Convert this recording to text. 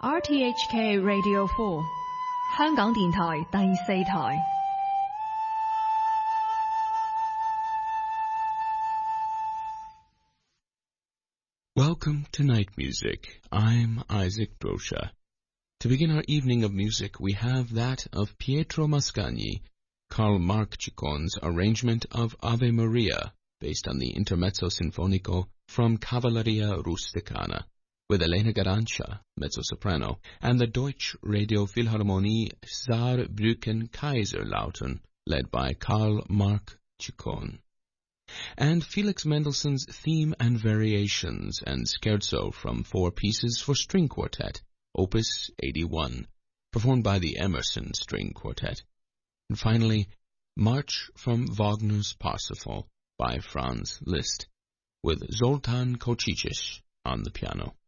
RTHK Radio 4香港電台第四台。 Welcome to Night Music. I'm Isaac Brosha. To begin our evening of music, we have that of Pietro Mascagni, Carl Marc Ciccon's arrangement of Ave Maria, based on the Intermezzo Sinfonico from Cavalleria Rusticana, with Elena Garancia, mezzo-soprano, and the Deutsche Radio Philharmonie Saarbrücken Kaiserlautern, led by Carl Marc Ciccon. And Felix Mendelssohn's Theme and Variations and Scherzo from Four Pieces for String Quartet, Opus 81, performed by the Emerson String Quartet. And finally, March from Wagner's Parsifal by Franz Liszt, with Zoltan Kocic on the piano.